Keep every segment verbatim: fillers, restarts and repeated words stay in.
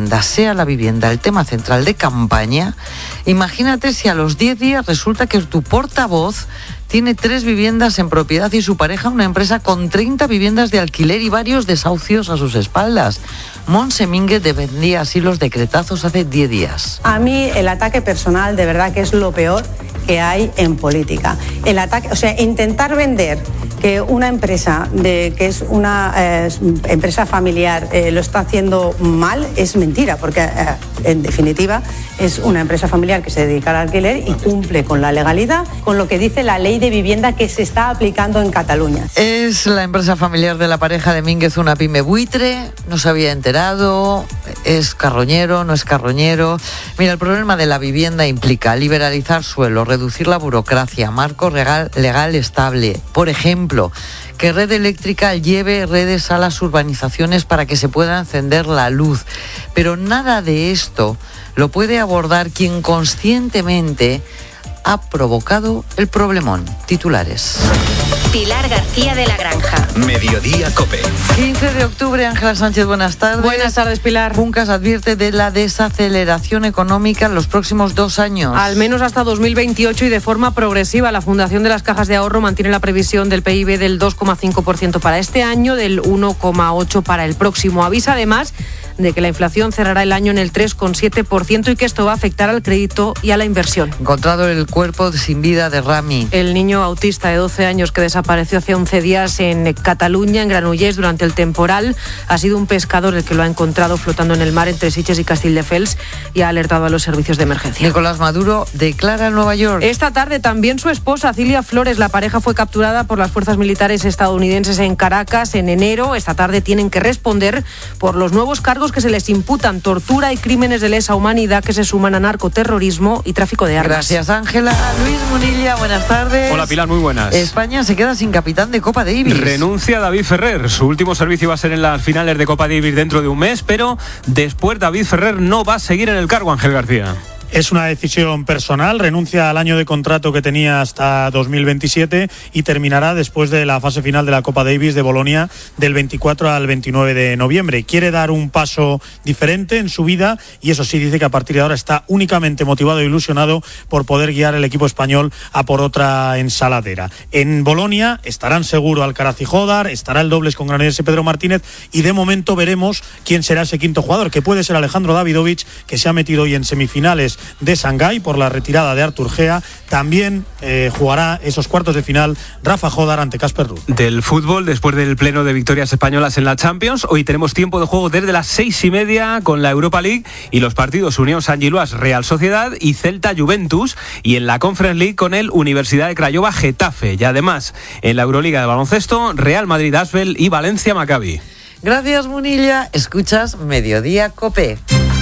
vivienda, sea la vivienda el tema central de campaña, imagínate si a los diez días resulta que tu portavoz tiene tres viviendas en propiedad y su pareja una empresa con treinta viviendas de alquiler y varios desahucios a sus espaldas. Montse Mínguez defendía así los decretazos hace diez días. A mí el ataque personal de verdad que es lo peor que hay en política. El ataque, o sea, intentar vender que una empresa de que es una eh, empresa familiar eh, lo está haciendo mal es mentira, porque eh, en definitiva es una empresa familiar que se dedica al alquiler y cumple con la legalidad, con lo que dice la ley de vivienda que se está aplicando en Cataluña. Es la empresa familiar de la pareja de Mínguez una pyme buitre, no se había enterado, es carroñero, no es carroñero. Mira, el problema de la vivienda implica liberalizar suelo, reducir la burocracia, marco legal, legal estable. Por ejemplo, que Red Eléctrica lleve redes a las urbanizaciones para que se pueda encender la luz. Pero nada de esto lo puede abordar quien conscientemente ha provocado el problemón. Titulares. Pilar García de la Granja. Mediodía COPE. quince de octubre, Ángela Sánchez, buenas tardes. Buenas tardes, Pilar. Funcas advierte de la desaceleración económica en los próximos dos años. Al menos hasta dos mil veintiocho y de forma progresiva. La Fundación de las Cajas de Ahorro mantiene la previsión del P I B del dos coma cinco por ciento para este año, del uno coma ocho por ciento para el próximo. Avisa además de que la inflación cerrará el año en el tres coma siete por ciento y que esto va a afectar al crédito y a la inversión. Encontrado el cuerpo sin vida de Rami. El niño autista de doce años que desapareció hace once días en Cataluña, en Granollers, durante el temporal, ha sido un pescador el que lo ha encontrado flotando en el mar entre Sitges y Castelldefels y ha alertado a los servicios de emergencia. Nicolás Maduro declara en Nueva York. Esta tarde también su esposa, Cilia Flores, la pareja fue capturada por las fuerzas militares estadounidenses en Caracas en enero. Esta tarde tienen que responder por los nuevos cargos que se les imputan: tortura y crímenes de lesa humanidad que se suman a narcoterrorismo y tráfico de armas. Gracias, Ángela. Luis Munilla, buenas tardes. Hola, Pilar, muy buenas. España se queda sin capitán de Copa Davis. Renuncia David Ferrer. Su último servicio va a ser en las finales de Copa Davis dentro de un mes, pero después David Ferrer no va a seguir en el cargo, Ángel García. Es una decisión personal, renuncia al año de contrato que tenía hasta dos mil veintisiete y terminará después de la fase final de la Copa Davis de Bolonia del veinticuatro al veintinueve de noviembre. Quiere dar un paso diferente en su vida y eso sí, dice que a partir de ahora está únicamente motivado e ilusionado por poder guiar el equipo español a por otra ensaladera. En Bolonia estarán seguro Alcaraz y Jodar, estará el dobles con Granollers y Pedro Martínez y de momento veremos quién será ese quinto jugador, que puede ser Alejandro Davidovich, que se ha metido hoy en semifinales de Shanghái por la retirada de Artur Gea. También eh, jugará esos cuartos de final Rafa Jodar ante Casper Ruud. Del fútbol, después del pleno de victorias españolas en la Champions, hoy tenemos tiempo de juego desde las seis y media con la Europa League y los partidos Unión San Giluas Real Sociedad y Celta Juventus, y en la Conference League con el Universidad de Craiova Getafe, y además en la Euroliga de baloncesto Real Madrid Asbel y Valencia Maccabi. Gracias, Munilla. Escuchas Mediodía COPE.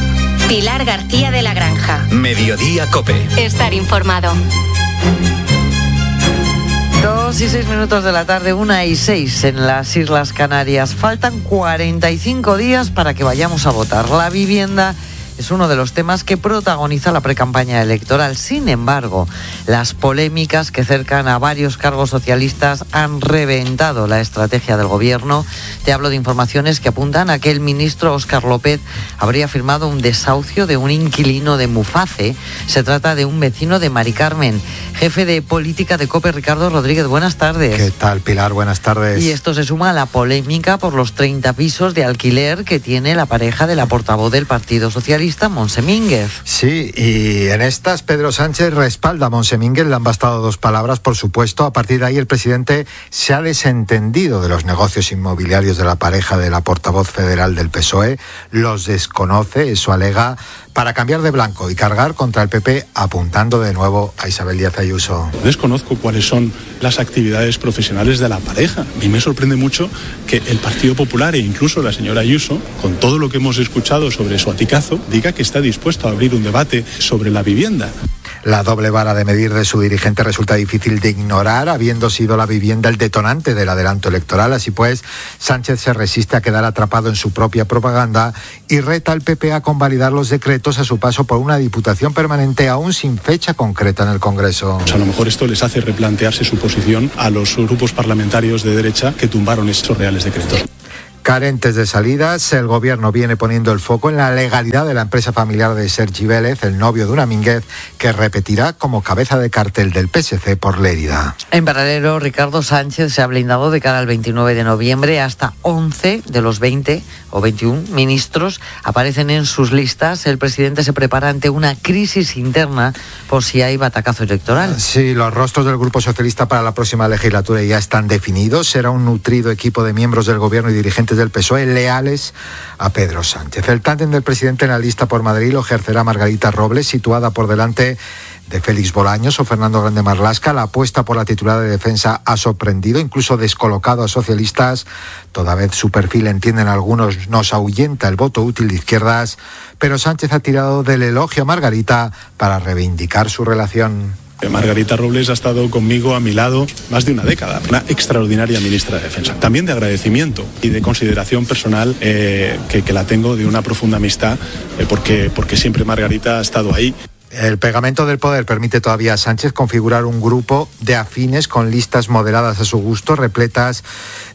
Pilar García de la Granja. Mediodía COPE. Estar informado. Dos y seis minutos de la tarde, una y seis en las Islas Canarias. Faltan cuarenta y cinco días para que vayamos a votar. La vivienda es uno de los temas que protagoniza la precampaña electoral. Sin embargo, las polémicas que cercan a varios cargos socialistas han reventado la estrategia del gobierno. Te hablo de informaciones que apuntan a que el ministro Óscar López habría firmado un desahucio de un inquilino de Muface. Se trata de un vecino de Mari Carmen. Jefe de política de COPE, Ricardo Rodríguez, buenas tardes. ¿Qué tal, Pilar? Buenas tardes. Y esto se suma a la polémica por los treinta pisos de alquiler que tiene la pareja de la portavoz del Partido Socialista, Montse Mínguez. Sí, y en estas Pedro Sánchez respalda a Montse Mínguez, le han bastado dos palabras, por supuesto. A partir de ahí el presidente se ha desentendido de los negocios inmobiliarios de la pareja de la portavoz federal del P S O E, los desconoce, eso alega, para cambiar de blanco y cargar contra el P P, apuntando de nuevo a Isabel Díaz Ayuso. Desconozco cuáles son las actividades profesionales de la pareja. A mí me sorprende mucho que el Partido Popular e incluso la señora Ayuso, con todo lo que hemos escuchado sobre su aticazo, diga que está dispuesto a abrir un debate sobre la vivienda. La doble vara de medir de su dirigente resulta difícil de ignorar, habiendo sido la vivienda el detonante del adelanto electoral. Así pues, Sánchez se resiste a quedar atrapado en su propia propaganda y reta al P P a convalidar los decretos a su paso por una diputación permanente aún sin fecha concreta en el Congreso. Pues a lo mejor esto les hace replantearse su posición a los grupos parlamentarios de derecha que tumbaron estos reales decretos. Carentes de salidas, el gobierno viene poniendo el foco en la legalidad de la empresa familiar de Sergi Vélez, el novio de una Mínguez, que repetirá como cabeza de cartel del P S C por Lérida. En paralelo, Ricardo Sánchez se ha blindado de cara al veintinueve de noviembre. Hasta once de los veinte o veintiún ministros aparecen en sus listas. El presidente se prepara ante una crisis interna por si hay batacazo electoral. Sí, los rostros del Grupo Socialista para la próxima legislatura ya están definidos. Será un nutrido equipo de miembros del gobierno y dirigentes del P S O E leales a Pedro Sánchez. El tándem del presidente en la lista por Madrid lo ejercerá Margarita Robles, situada por delante de Félix Bolaños o Fernando Grande Marlaska. La apuesta por la titular de defensa ha sorprendido, incluso descolocado a socialistas. Toda vez su perfil, entienden algunos, nos ahuyenta el voto útil de izquierdas, pero Sánchez ha tirado del elogio a Margarita para reivindicar su relación. Margarita Robles ha estado conmigo a mi lado más de una década, una extraordinaria ministra de Defensa. También de agradecimiento y de consideración personal eh, que, que la tengo, de una profunda amistad, eh, porque, porque siempre Margarita ha estado ahí. El pegamento del poder permite todavía a Sánchez configurar un grupo de afines con listas moderadas a su gusto, repletas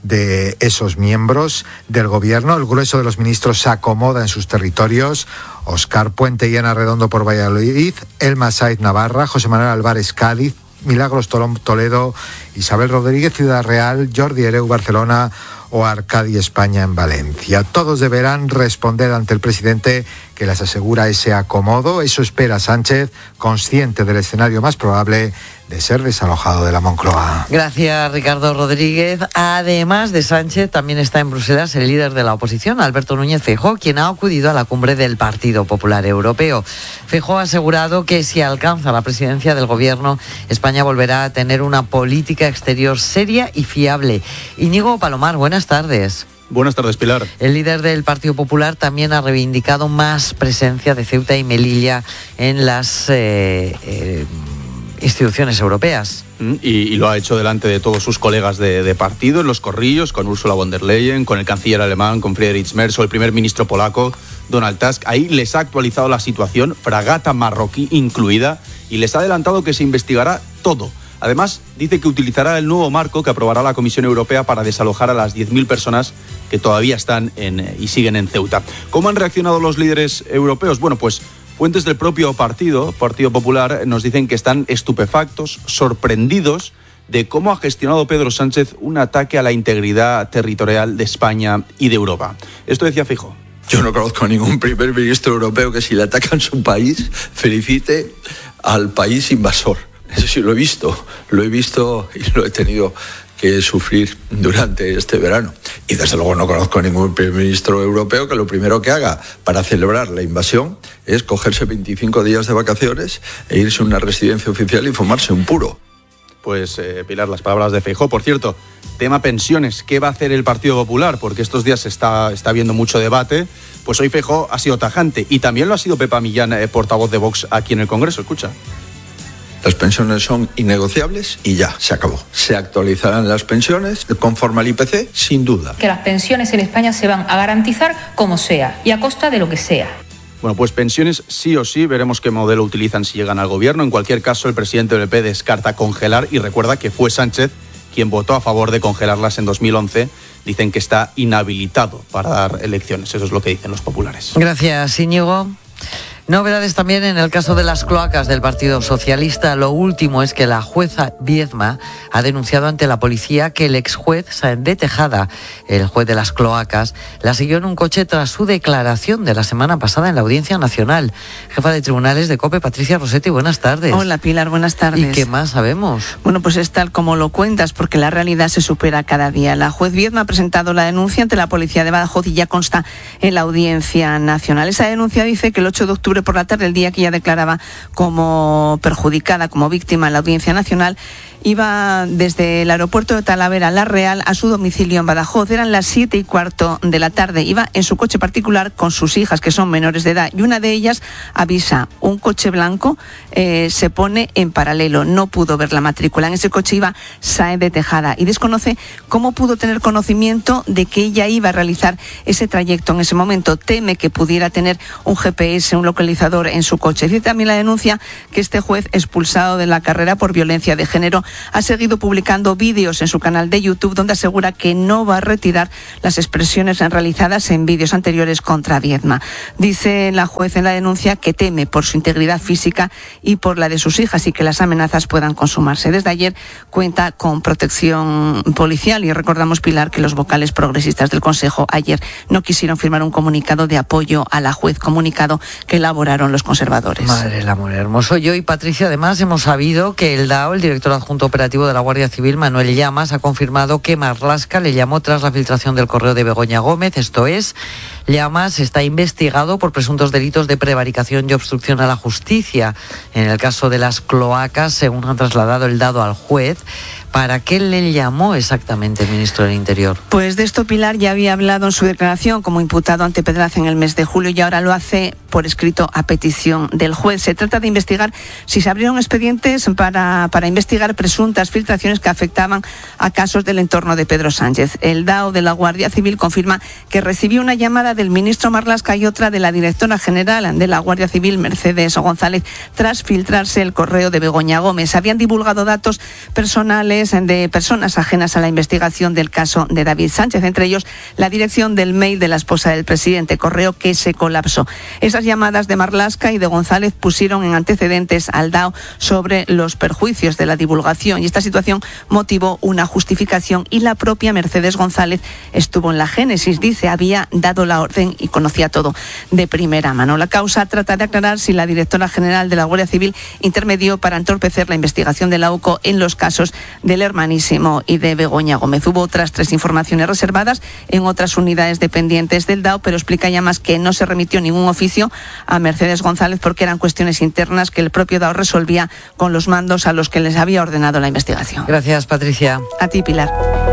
de esos miembros del gobierno. El grueso de los ministros se acomoda en sus territorios. Óscar Puente y Ana Redondo por Valladolid, Elma Sáiz Navarra, José Manuel Álvarez Cádiz, Milagros Tolón Toledo, Isabel Rodríguez Ciudad Real, Jordi Hereu Barcelona o Arcadi España en Valencia. Todos deberán responder ante el presidente, que les asegura ese acomodo. Eso espera Sánchez, consciente del escenario más probable de ser desalojado de la Moncloa. Gracias, Ricardo Rodríguez. Además de Sánchez, también está en Bruselas el líder de la oposición, Alberto Núñez Feijóo, quien ha acudido a la cumbre del Partido Popular Europeo. Feijóo ha asegurado que si alcanza la presidencia del gobierno, España volverá a tener una política exterior seria y fiable. Íñigo Palomar, buenas tardes. Buenas tardes, Pilar. El líder del Partido Popular también ha reivindicado más presencia de Ceuta y Melilla en las eh, eh, instituciones europeas. Y, y lo ha hecho delante de todos sus colegas de, de partido, en los corrillos, con Ursula von der Leyen, con el canciller alemán, con Friedrich Merz, o el primer ministro polaco, Donald Tusk. Ahí les ha actualizado la situación, fragata marroquí incluida, y les ha adelantado que se investigará todo. Además, dice que utilizará el nuevo marco que aprobará la Comisión Europea para desalojar a las diez mil personas que todavía están en, y siguen en Ceuta. ¿Cómo han reaccionado los líderes europeos? Bueno, pues fuentes del propio partido, Partido Popular, nos dicen que están estupefactos, sorprendidos de cómo ha gestionado Pedro Sánchez un ataque a la integridad territorial de España y de Europa. Esto decía Feijóo. Yo no conozco a ningún primer ministro europeo que, si le atacan su país, felicite al país invasor. Eso sí lo he visto, lo he visto y lo he tenido que sufrir durante este verano. Y desde luego no conozco a ningún primer ministro europeo que lo primero que haga para celebrar la invasión es cogerse veinticinco días de vacaciones e irse a una residencia oficial y fumarse un puro. Pues, eh, Pilar, las palabras de Feijóo. Por cierto, tema pensiones, ¿qué va a hacer el Partido Popular? Porque estos días está, está habiendo mucho debate. Pues hoy Feijóo ha sido tajante, y también lo ha sido Pepa Millán, eh, portavoz de Vox aquí en el Congreso. Escucha. Las pensiones son innegociables y ya, se acabó. Se actualizarán las pensiones conforme al I P C, sin duda. Que las pensiones en España se van a garantizar como sea y a costa de lo que sea. Bueno, pues pensiones sí o sí, veremos qué modelo utilizan si llegan al gobierno. En cualquier caso, el presidente del P P descarta congelar, y recuerda que fue Sánchez quien votó a favor de congelarlas en dos mil once. Dicen que está inhabilitado para dar elecciones, eso es lo que dicen los populares. Gracias, Íñigo. Novedades también en el caso de las cloacas del Partido Socialista. Lo último es que la jueza Viedma ha denunciado ante la policía que el exjuez Sáenz de Tejada, el juez de las cloacas, la siguió en un coche tras su declaración de la semana pasada en la Audiencia Nacional. Jefa de Tribunales de COPE, Patricia Rossetti, buenas tardes. Hola, Pilar, buenas tardes. ¿Y qué más sabemos? Bueno, pues es tal como lo cuentas, porque la realidad se supera cada día. La juez Viedma ha presentado la denuncia ante la policía de Badajoz y ya consta en la Audiencia Nacional. Esa denuncia dice que el ocho de octubre por la tarde, el día que ella declaraba como perjudicada, como víctima en la Audiencia Nacional, iba desde el aeropuerto de Talavera, La Real, a su domicilio en Badajoz. Eran las siete y cuarto de la tarde. Iba en su coche particular con sus hijas, que son menores de edad, y una de ellas avisa. Un coche blanco eh, se pone en paralelo. No pudo ver la matrícula. En ese coche iba Sáenz de Tejada y desconoce cómo pudo tener conocimiento de que ella iba a realizar ese trayecto en ese momento. Teme que pudiera tener un G P S, un localizador en su coche. Dice también la denuncia que este juez, expulsado de la carrera por violencia de género, ha seguido publicando vídeos en su canal de YouTube donde asegura que no va a retirar las expresiones realizadas en vídeos anteriores contra Viedma. Dice la juez en la denuncia que teme por su integridad física y por la de sus hijas y que las amenazas puedan consumarse. Desde ayer cuenta con protección policial y recordamos, Pilar, que los vocales progresistas del Consejo ayer no quisieron firmar un comunicado de apoyo a la juez, comunicado que elaboraron los conservadores. Madre del amor hermoso. Yo y Patricia, además, hemos sabido que el D A O, el director adjunto operativo de la Guardia Civil, Manuel Llamas, ha confirmado que Marlaska le llamó tras la filtración del correo de Begoña Gómez. Esto es, Llamas está investigado por presuntos delitos de prevaricación y obstrucción a la justicia en el caso de las cloacas, según han trasladado el dado al juez. ¿Para qué le llamó exactamente el ministro del Interior? Pues de esto Pilar ya había hablado en su declaración como imputado ante Pedraza en el mes de julio y ahora lo hace por escrito a petición del juez. Se trata de investigar si se abrieron expedientes para, para investigar presuntas filtraciones que afectaban a casos del entorno de Pedro Sánchez. El D A O de la Guardia Civil confirma que recibió una llamada del ministro Marlaska y otra de la directora general de la Guardia Civil, Mercedes González, tras filtrarse el correo de Begoña Gómez. Habían divulgado datos personales de personas ajenas a la investigación del caso de David Sánchez, entre ellos la dirección del mail de la esposa del presidente, correo que se colapsó. Esas llamadas de Marlaska y de González pusieron en antecedentes al D A O sobre los perjuicios de la divulgación y esta situación motivó una justificación y la propia Mercedes González estuvo en la génesis, dice, había dado la orden y conocía todo de primera mano. La causa trata de aclarar si la directora general de la Guardia Civil intermedió para entorpecer la investigación de la U C O en los casos del Hermanísimo y de Begoña Gómez. Hubo otras tres informaciones reservadas en otras unidades dependientes del D A O, pero explica Llamas que no se remitió ningún oficio a Mercedes González porque eran cuestiones internas que el propio D A O resolvía con los mandos a los que les había ordenado la investigación. Gracias, Patricia. A ti, Pilar.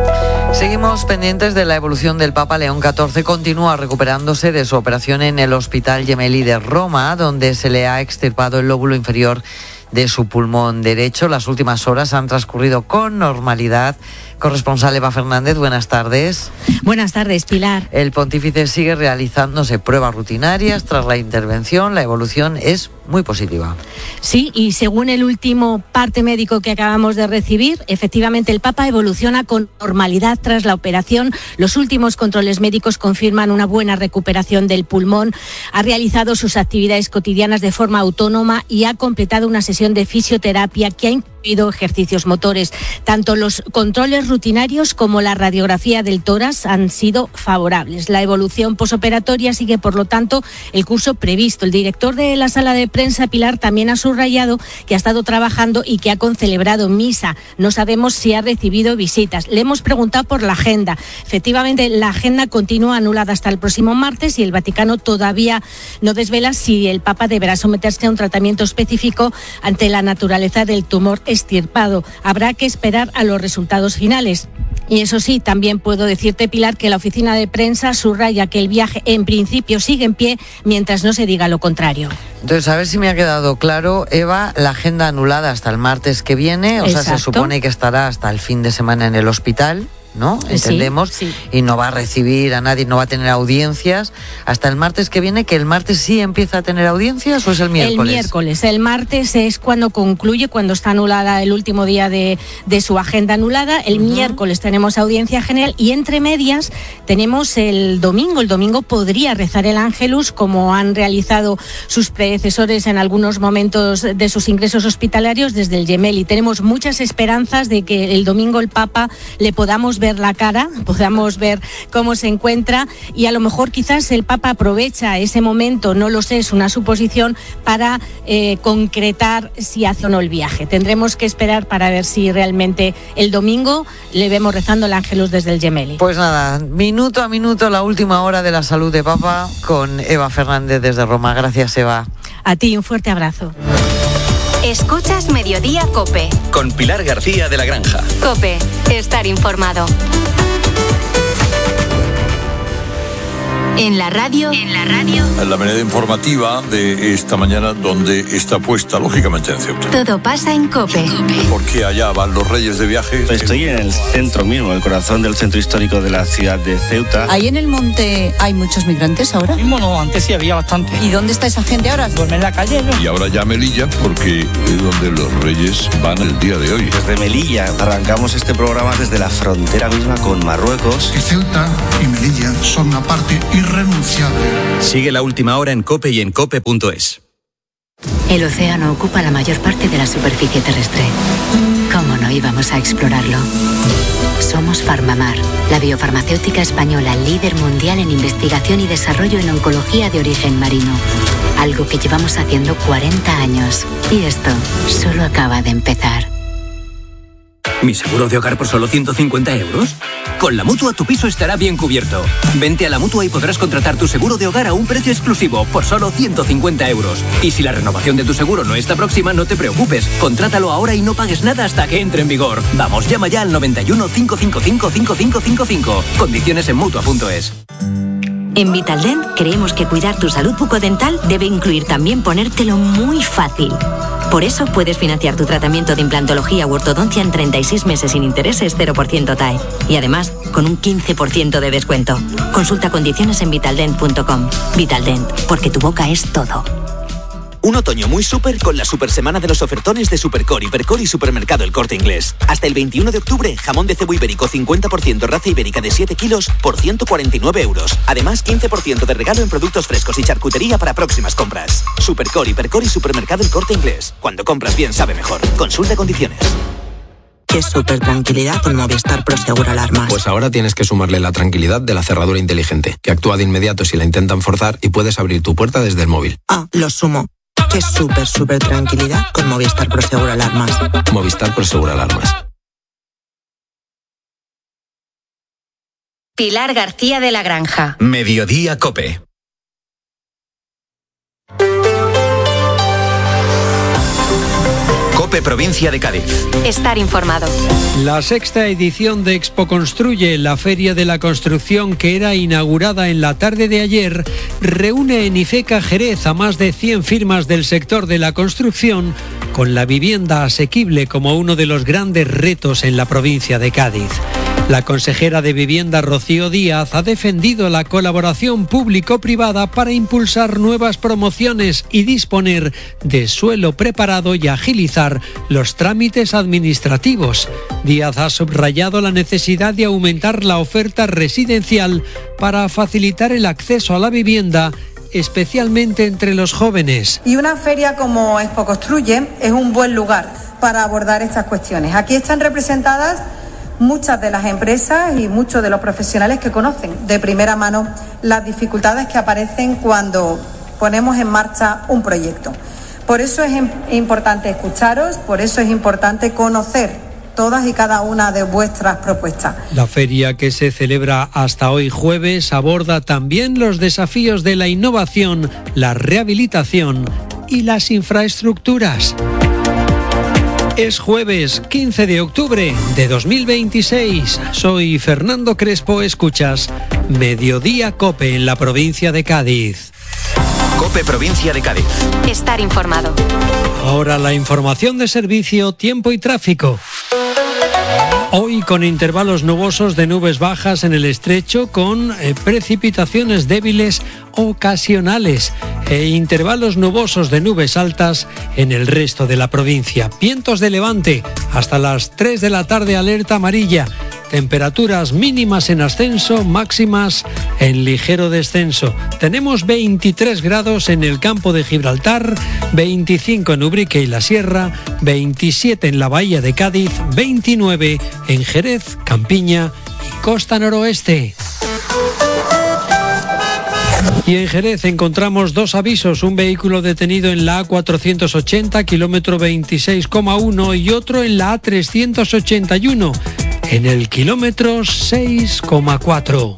Seguimos pendientes de la evolución del Papa León catorce. Continúa recuperándose de su operación en el Hospital Gemelli de Roma, donde se le ha extirpado el lóbulo inferior de su pulmón derecho. Las últimas horas han transcurrido con normalidad. Corresponsal Eva Fernández, buenas tardes. Buenas tardes, Pilar. El pontífice sigue realizándose pruebas rutinarias tras la intervención. La evolución es muy positiva. Sí, y según el último parte médico que acabamos de recibir, efectivamente el Papa evoluciona con normalidad tras la operación. Los últimos controles médicos confirman una buena recuperación del pulmón. Ha realizado sus actividades cotidianas de forma autónoma y ha completado una sesión de fisioterapia que ha incluido ejercicios motores. Tanto los controles rutinarios como la radiografía del tórax han sido favorables. La evolución posoperatoria sigue, por lo tanto, el curso previsto. El director de la sala de prensa, Pilar, también ha subrayado que ha estado trabajando y que ha concelebrado misa. No sabemos si ha recibido visitas. Le hemos preguntado por la agenda. Efectivamente, la agenda continúa anulada hasta el próximo martes y el Vaticano todavía no desvela si el Papa deberá someterse a un tratamiento específico ante la naturaleza del tumor extirpado. Habrá que esperar a los resultados finales. Y eso sí, también puedo decirte, Pilar, que la oficina de prensa subraya que el viaje en principio sigue en pie mientras no se diga lo contrario. Entonces, a ver si me ha quedado claro, Eva, la agenda anulada hasta el martes que viene, o Exacto. sea, se supone que estará hasta el fin de semana en el hospital, ¿no? Entendemos. Sí, sí. Y no va a recibir a nadie, no va a tener audiencias hasta el martes que viene, que el martes sí empieza a tener audiencias, ¿o es el miércoles? El miércoles. El martes es cuando concluye, cuando está anulada el último día de, de su agenda anulada. El uh-huh. miércoles tenemos audiencia general y entre medias tenemos el domingo. El domingo podría rezar el Ángelus, como han realizado sus predecesores en algunos momentos de sus ingresos hospitalarios desde el Gemelli. Tenemos muchas esperanzas de que el domingo el Papa le podamos ver ver la cara, podamos ver cómo se encuentra y a lo mejor quizás el Papa aprovecha ese momento, no lo sé, es una suposición, para eh, concretar si hace o no el viaje. Tendremos que esperar para ver si realmente el domingo le vemos rezando el Ángelus desde el Gemelli. Pues nada, minuto a minuto la última hora de la salud de Papa con Eva Fernández desde Roma. Gracias, Eva. A ti un fuerte abrazo. Escuchas Mediodía COPE. Con Pilar García de la Granja. COPE, estar informado. En la radio, en la radio, La manera informativa de esta mañana, donde está puesta, lógicamente, en Ceuta. todo pasa en COPE. Porque allá van los reyes de viaje. Estoy en el centro mismo, el corazón del centro histórico de la ciudad de Ceuta. ¿Ahí en el monte hay muchos migrantes ahora? Mismo no, antes sí había bastante. ¿Y dónde está esa gente ahora? Duerme en la calle, ¿no? Y ahora ya Melilla, porque es donde los reyes van el día de hoy. Desde Melilla arrancamos este programa desde la frontera misma con Marruecos. Que Ceuta y Melilla son una parte irrenunciable. Sigue la última hora en COPE y en cope punto es. El océano ocupa la mayor parte de la superficie terrestre. ¿Cómo no íbamos a explorarlo? Somos Farmamar, la biofarmacéutica española líder mundial en investigación y desarrollo en oncología de origen marino. Algo que llevamos haciendo cuarenta años. Y esto solo acaba de empezar. ¿Mi seguro de hogar por solo ciento cincuenta euros? Con la Mutua tu piso estará bien cubierto. Vente a la Mutua y podrás contratar tu seguro de hogar a un precio exclusivo por solo ciento cincuenta euros. Y si la renovación de tu seguro no está próxima, no te preocupes. Contrátalo ahora y no pagues nada hasta que entre en vigor. Vamos, llama ya al noventa y uno, cinco cinco cinco, cinco cinco cinco cinco. Condiciones en Mutua punto es. En Vitaldent creemos que cuidar tu salud bucodental debe incluir también ponértelo muy fácil. Por eso puedes financiar tu tratamiento de implantología u ortodoncia en treinta y seis meses sin intereses, cero por ciento T A E. Y además, con un quince por ciento de descuento. Consulta condiciones en vitaldent punto com. Vitaldent, porque tu boca es todo. Un otoño muy súper con la super semana de los ofertones de Supercore, Hipercore y Supermercado El Corte Inglés. Hasta el veintiuno de octubre, jamón de cebo ibérico cincuenta por ciento raza ibérica de siete kilos por ciento cuarenta y nueve euros. Además, quince por ciento de regalo en productos frescos y charcutería para próximas compras. Supercore, Hipercore y Supermercado El Corte Inglés. Cuando compras bien, sabe mejor. Consulta condiciones. Qué súper tranquilidad con Movistar Prosegur Alarmas. Pues ahora tienes que sumarle la tranquilidad de la cerradura inteligente, que actúa de inmediato si la intentan forzar y puedes abrir tu puerta desde el móvil. Ah, lo sumo. Qué súper, súper tranquilidad con Movistar Prosegur Alarmas. Movistar Prosegur Alarmas. Pilar García de la Granja. Mediodía COPE. COPE Provincia de Cádiz. Estar informado. La sexta edición de Expo Construye, la feria de la construcción que era inaugurada en la tarde de ayer, reúne en IFECA Jerez a más de cien firmas del sector de la construcción, con la vivienda asequible como uno de los grandes retos en la provincia de Cádiz. La consejera de Vivienda, Rocío Díaz, ha defendido la colaboración público-privada para impulsar nuevas promociones y disponer de suelo preparado y agilizar los trámites administrativos. Díaz ha subrayado la necesidad de aumentar la oferta residencial para facilitar el acceso a la vivienda, especialmente entre los jóvenes. Y una feria como Expo Construye es un buen lugar para abordar estas cuestiones. Aquí están representadas muchas de las empresas y muchos de los profesionales que conocen de primera mano las dificultades que aparecen cuando ponemos en marcha un proyecto. Por eso es importante escucharos, por eso es importante conocer todas y cada una de vuestras propuestas. La feria, que se celebra hasta hoy jueves, aborda también los desafíos de la innovación, la rehabilitación y las infraestructuras. Es jueves quince de octubre de dos mil veintiséis. Soy Fernando Crespo, escuchas Mediodía COPE en la provincia de Cádiz. COPE Provincia de Cádiz. Estar informado. Ahora la información de servicio, tiempo y tráfico. Hoy con intervalos nubosos de nubes bajas en el estrecho, con eh, precipitaciones débiles ocasionales e intervalos nubosos de nubes altas en el resto de la provincia. Vientos de levante hasta las tres de la tarde, alerta amarilla. Temperaturas mínimas en ascenso, máximas en ligero descenso. Tenemos veintitrés grados en el campo de Gibraltar, veinticinco en Ubrique y la Sierra, veintisiete en la Bahía de Cádiz, veintinueve en Jerez, Campiña y Costa Noroeste. Y en Jerez encontramos dos avisos, un vehículo detenido en la A cuatrocientos ochenta, kilómetro veintiséis coma uno, y otro en la A trescientos ochenta y uno, en el kilómetro seis coma cuatro.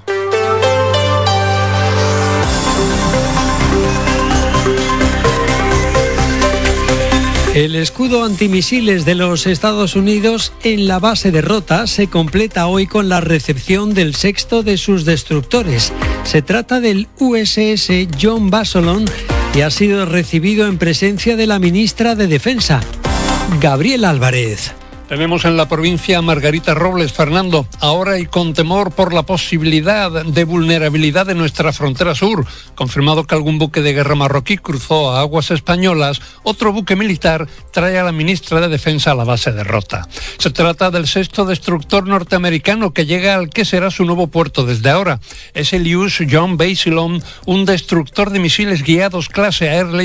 El escudo antimisiles de los Estados Unidos en la base de Rota se completa hoy con la recepción del sexto de sus destructores. Se trata del U S S John Basolon y ha sido recibido en presencia de la ministra de Defensa, Gabriel Álvarez. Tenemos en la provincia a Margarita Robles, Fernando, ahora y con temor por la posibilidad de vulnerabilidad de nuestra frontera sur. Confirmado que algún buque de guerra marroquí cruzó a aguas españolas, otro buque militar trae a la ministra de Defensa a la base de Rota. Se trata del sexto destructor norteamericano que llega al que será su nuevo puerto desde ahora. Es el U S S John Basilone, un destructor de misiles guiados clase Airley